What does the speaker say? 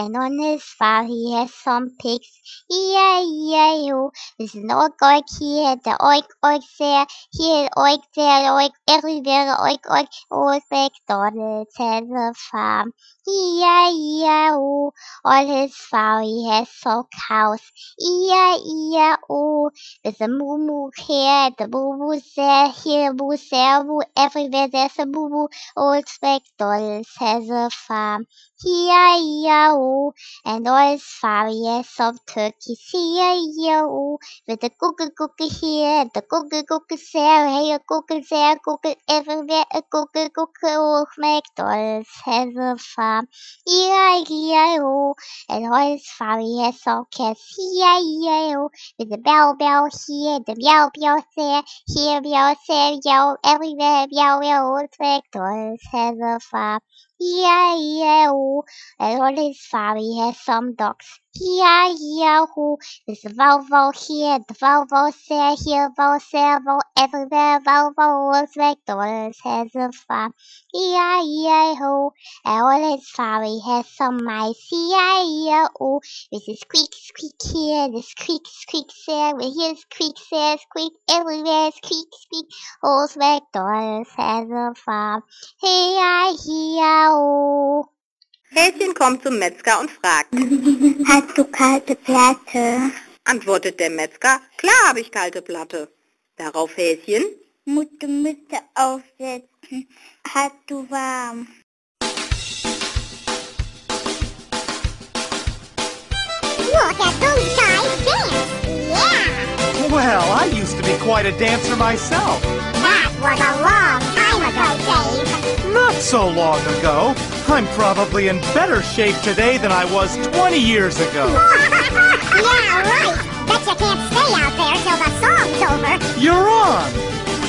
And on his farm he has some pigs. E-I-E-I-O. There's an oink oink here, the oink oink there, here oink there, oink everywhere, oink oink. Old MacDonald has a farm. E-I-E-I-O. On his farm he has some cows. E-I-E-I-O. There's a moo moo here, the moo moo there, here moo there, moo everywhere. There's a moo moo. Old MacDonald has a farm. E-I-E-I-O. And on his farm he has some turkeys. E-I-E-I-O. With a google here, the google there, here google there, google everywhere, a google Old MacDonald has a farm. E-I-E-I-O. And on his farm he has some cats. E-I-E-I-O. With a bell here, the meow there, here meow there, meow everywhere, meow meow. Old MacDonald has a farm. E-I-E-I-O. And on his farm he has some dogs. E-I-E-I-O. There's a Volvo here, the Volvo there, here Volvo everywhere, Volvo. Old MacDonald has a farm. E-I-E-I-O. And on his farm he has some mice. E-I-E-I-O. This is squeak here, this squeak there, we hear squeak there, squeak everywhere, squeak. Old MacDonald has a farm. E-I-E-I-O. Häschen kommt zum Metzger und fragt: Hast du kalte Platte? Antwortet der Metzger: Klar habe ich kalte Platte. Darauf Häschen: Musst du Mütze aufsetzen. Hast du warm? Look at those guys dance! Yeah! Well, I used to be quite a dancer myself. That was a long time ago, Dave. Not so long ago. I'm probably in better shape today than I was 20 years ago. Yeah, right. Bet you can't stay out there till the song's over. You're